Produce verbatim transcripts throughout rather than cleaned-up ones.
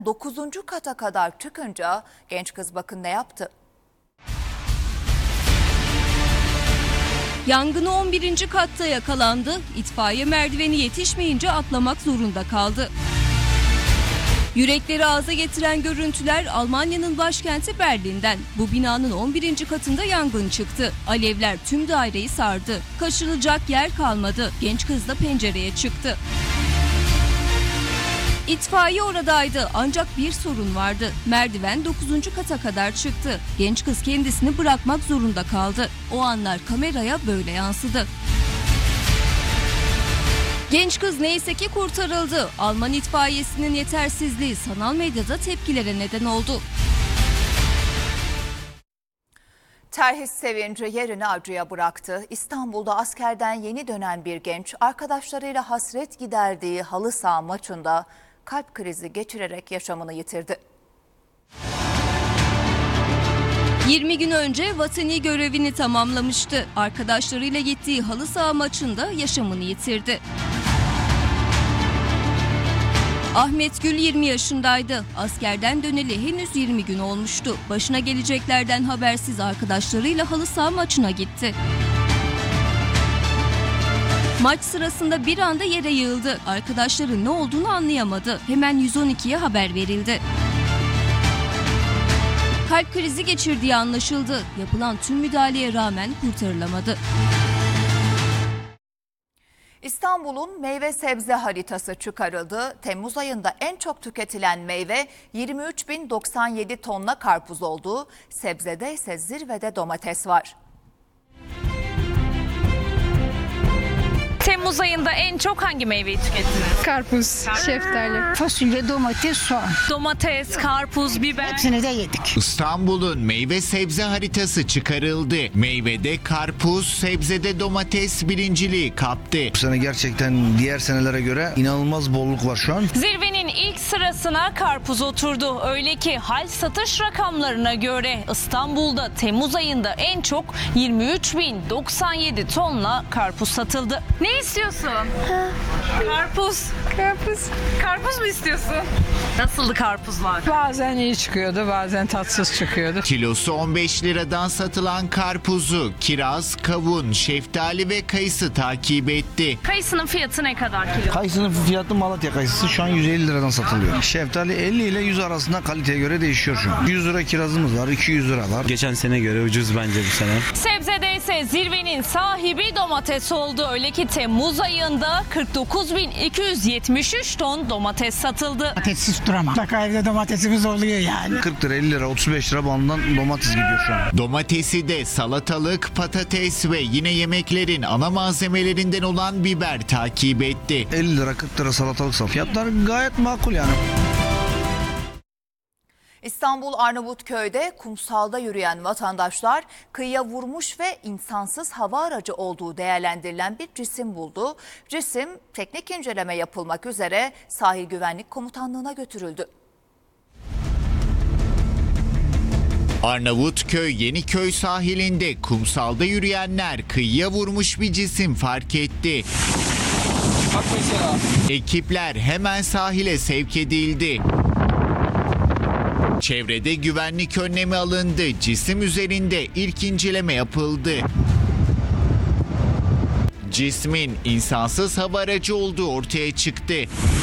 dokuzuncu kata kadar çıkınca genç kız bakın ne yaptı? Yangını on birinci katta yakalandı. İtfaiye merdiveni yetişmeyince atlamak zorunda kaldı. Yürekleri ağza getiren görüntüler Almanya'nın başkenti Berlin'den. Bu binanın on birinci katında yangın çıktı. Alevler tüm daireyi sardı. Kaçırılacak yer kalmadı. Genç kız da pencereye çıktı. İtfaiye oradaydı ancak bir sorun vardı. Merdiven dokuzuncu kata kadar çıktı. Genç kız kendisini bırakmak zorunda kaldı. O anlar kameraya böyle yansıdı. Genç kız neyse ki kurtarıldı. Alman itfaiyesinin yetersizliği sanal medyada tepkilere neden oldu. Terhis sevinci yerini acıya bıraktı. İstanbul'da askerden yeni dönen bir genç arkadaşlarıyla hasret giderdiği halı saha maçında kalp krizi geçirerek yaşamını yitirdi. yirmi gün önce vatani görevini tamamlamıştı. Arkadaşlarıyla gittiği halı saha maçında yaşamını yitirdi. Ahmet Gül yirmi yaşındaydı. Askerden döneli henüz yirmi gün olmuştu. Başına geleceklerden habersiz arkadaşlarıyla halı saha maçına gitti. Maç sırasında bir anda yere yığıldı. Arkadaşları ne olduğunu anlayamadı. Hemen yüz on ikiye haber verildi. Kalp krizi geçirdiği anlaşıldı. Yapılan tüm müdahaleye rağmen kurtarılamadı. İstanbul'un meyve sebze haritası çıkarıldı. Temmuz ayında en çok tüketilen meyve yirmi üç bin doksan yedi tonla karpuz oldu. Sebzede ise zirvede domates var. Temmuz ayında en çok hangi meyveyi tükettiniz? Karpuz, şeftali. Fasulye, domates, soğan. Domates, karpuz, biber. Hepsini de yedik. İstanbul'un meyve sebze haritası çıkarıldı. Meyvede karpuz, sebzede domates birinciliği kaptı. Bu sene gerçekten diğer senelere göre inanılmaz bolluk var şu an. Zirvenin ilk sırasına karpuz oturdu. Öyle ki hal satış rakamlarına göre İstanbul'da Temmuz ayında en çok yirmi üç bin doksan yedi tonla karpuz satıldı. Ne istiyorsun? Karpuz. Karpuz. Karpuz mu istiyorsun? Nasıldı karpuzlar? Bazen iyi çıkıyordu, bazen tatsız çıkıyordu. Kilosu on beş liradan satılan karpuzu kiraz, kavun, şeftali ve kayısı takip etti. Kayısının fiyatı ne kadar kilo? Kayısının fiyatı Malatya kayısı şu an yüz elli liradan satılıyor. Şeftali elli ile yüz arasında kaliteye göre değişiyor şu an. yüz lira kirazımız var, iki yüz lira var. Geçen sene göre ucuz bence bu sene. Sebzede ise zirvenin sahibi domates oldu. Öyle ki Temmuz ayında kırk dokuz bin iki yüz yetmiş üç ton domates satıldı. Domatessiz duramam. Bak evde domatesimiz oluyor yani. kırk lira, elli lira, otuz beş lira bandından domates gidiyor şu an. Domatesi de salatalık, patates ve yine yemeklerin ana malzemelerinden olan biber takip etti. elli lira, kırk lira salatalık sal. Fiyatlar gayet makul yani. İstanbul Arnavutköy'de kumsalda yürüyen vatandaşlar kıyıya vurmuş ve insansız hava aracı olduğu değerlendirilen bir cisim buldu. Cisim teknik inceleme yapılmak üzere Sahil Güvenlik Komutanlığı'na götürüldü. Arnavutköy Yeniköy sahilinde kumsalda yürüyenler kıyıya vurmuş bir cisim fark etti. Ekipler hemen sahile sevk edildi. Çevrede güvenlik önlemi alındı. Cisim üzerinde ilk inceleme yapıldı. Cismin insansız hava aracı olduğu ortaya çıktı.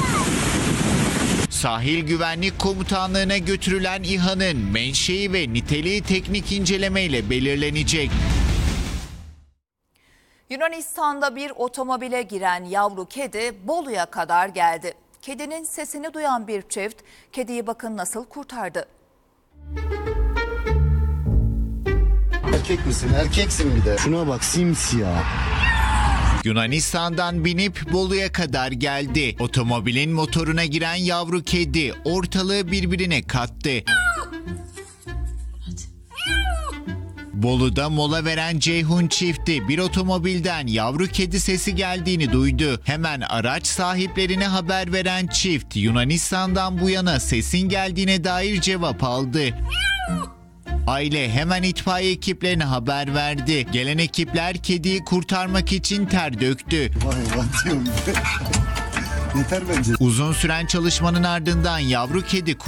Sahil Güvenlik Komutanlığı'na götürülen İHA'nın menşei ve niteliği teknik incelemeyle belirlenecek. Yunanistan'da bir otomobile giren yavru kedi Bolu'ya kadar geldi. Kedinin sesini duyan bir çift kediyi bakın nasıl kurtardı. Erkek misin? Erkeksin bir de. Şuna bak, simsiyah. Yunanistan'dan binip Bolu'ya kadar geldi. Otomobilin motoruna giren yavru kedi ortalığı birbirine kattı. Bolu'da mola veren Ceyhun çifti bir otomobilden yavru kedi sesi geldiğini duydu. Hemen araç sahiplerine haber veren çift Yunanistan'dan bu yana sesin geldiğine dair cevap aldı. Aile hemen itfaiye ekiplerine haber verdi. Gelen ekipler kediyi kurtarmak için ter döktü. Vay vay diyorum. Yeter bence. Uzun süren çalışmanın ardından yavru kedi